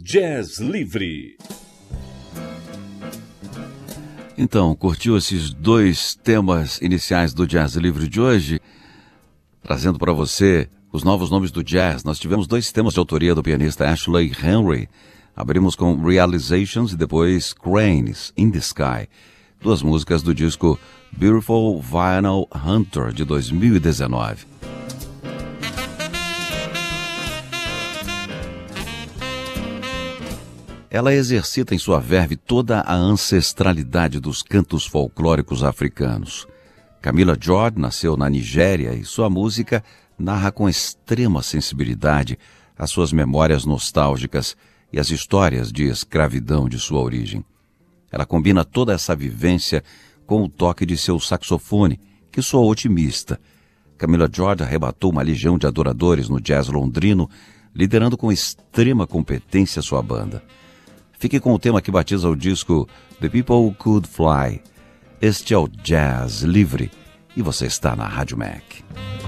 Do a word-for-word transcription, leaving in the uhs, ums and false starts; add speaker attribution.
Speaker 1: Jazz Livre.
Speaker 2: Então, curtiu esses dois temas iniciais do Jazz Livre de hoje? Trazendo para você os novos nomes do jazz. Nós tivemos dois temas de autoria do pianista Ashley Henry. Abrimos com Realizations e depois Cranes, in the Sky. Duas músicas do disco Beautiful Vinyl Hunter, de dois mil e dezenove. Ela exercita em sua verve toda a ancestralidade dos cantos folclóricos africanos. Camila Jordan nasceu na Nigéria e sua música narra com extrema sensibilidade as suas memórias nostálgicas e as histórias de escravidão de sua origem. Ela combina toda essa vivência com o toque de seu saxofone, que soa otimista. Camila Jordan arrebatou uma legião de adoradores no jazz londrino, liderando com extrema competência sua banda. Fique com o tema que batiza o disco The People Could Fly. Este é o Jazz Livre e você está na Rádio Mac.